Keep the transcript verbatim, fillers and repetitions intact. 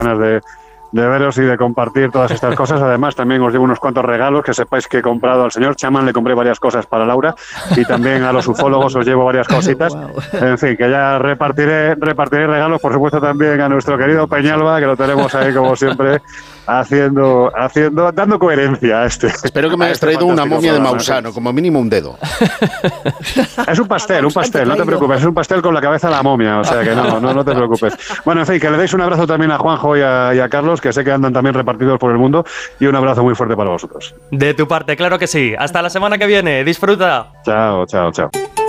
ganas de, de veros y de compartir todas estas cosas. Además, también os llevo unos cuantos regalos, que sepáis que he comprado al señor Chamán, le compré varias cosas para Laura, y también a los ufólogos os llevo varias cositas. Wow. En fin, que ya repartiré, repartiré regalos, por supuesto, también a nuestro querido Peñalba, que lo tenemos ahí como siempre, haciendo, haciendo, dando coherencia a este. Espero que me hayas este traído una momia de programa, Mausano, ¿sí? Como mínimo un dedo. Es un pastel, un pastel, no te preocupes, es un pastel con la cabeza de la momia, o sea que no, no, no te preocupes. Bueno, en fin, que le deis un abrazo también a Juanjo y a, y a Carlos, que sé que andan también repartidos por el mundo, y un abrazo muy fuerte para vosotros. De tu parte, claro que sí. Hasta la semana que viene, disfruta. Chao, chao, chao.